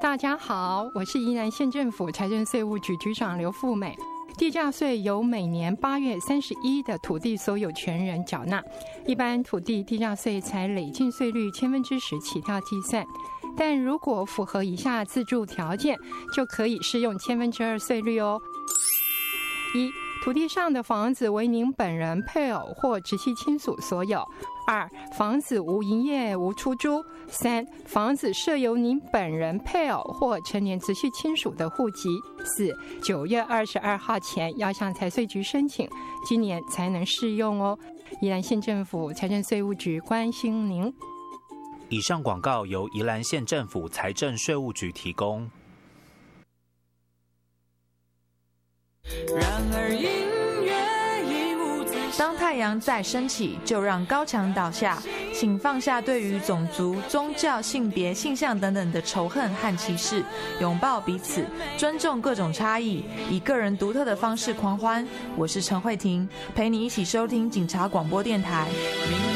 大家好，我是宜兰县政府财政税务局局长刘富美。地价税由每年8月31的土地所有权人缴纳，一般土地地价税采累进税率10%起跳计算，但如果符合以下自住条件，就可以适用2%税率哦。一、土地上的房子为您本人、配偶或直系亲属所有。2、房子无营业、无出租。3、房子设有您本人、配偶或成年直系亲属的户籍。4、9月22号前要向财税局申请，今年才能适用哦。宜兰县政府财政税务局关心您。 以上广告由宜兰县政府财政税务局提供。 然而音乐已无自信， 当太阳再升起，就让高墙倒下。请放下对于种族、宗教、性别、性向等等的仇恨和歧视，拥抱彼此，尊重各种差异，以个人独特的方式狂欢。我是陈慧婷，陪你一起收听警察广播电台。